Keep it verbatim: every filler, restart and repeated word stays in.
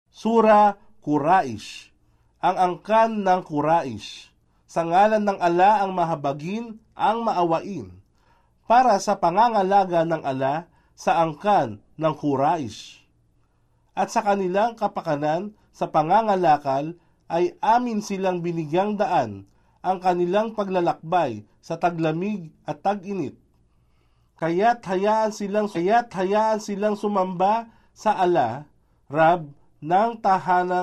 Sura Quraish, ang angkan ng Quraish. Sa ngalan ng ala ang mahabagin, ang maawain, para sa pangangalaga ng ala sa angkan ng Quraish. At sa kanilang kapakanan sa pangangalakal ay amin silang binigyang daan ang kanilang paglalakbay sa taglamig at tag-init. Kaya't hayaan silang, kaya't hayaan silang sumamba sa ala, Rab ng tahanang